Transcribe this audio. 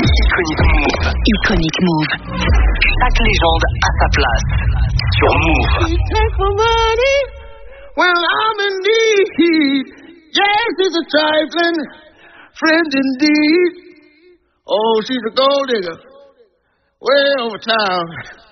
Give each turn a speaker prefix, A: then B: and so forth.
A: Iconic Move.
B: Iconic Move.
A: Chaque légende a sa place. Sur Move.
C: Take my money when I'm in need. Yes, it's a trifling friend indeed. Oh, she's a gold digger way over town.